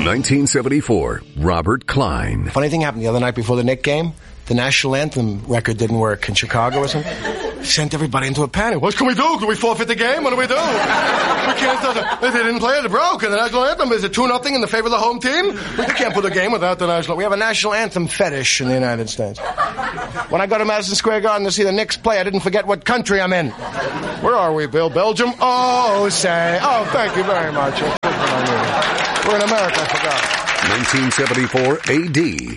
1974, Robert Klein. Funny thing happened the other night before the Knicks game. The national anthem record didn't work in Chicago or something. Sent everybody into a panic. What can we do? Do we forfeit the game? What do we do? We can't do it. They didn't play it. It broke. And the national anthem is 2-0 in the favor of the home team. We can't put a game without the national. We have a national anthem fetish in the United States. When I go to Madison Square Garden to see the Knicks play, I didn't forget what country I'm in. Where are we, Bill? Belgium? Oh, say. Oh, thank you very much. We're in America, I forgot. 1974 AD.